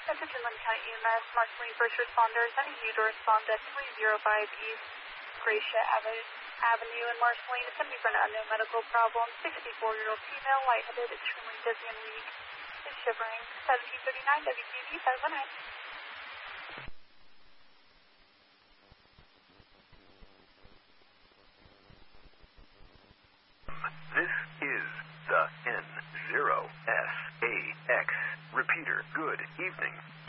Message in Lynn County EMS, Marceline First Responders. I need you to respond at 305 East Gracia Avenue in Marceline. It's going to be for an unknown medical problem. 64-year-old female, lightheaded, extremely dizzy and weak. Is shivering. 1739 WPD 519. This is the N0SAX repeater. Good evening.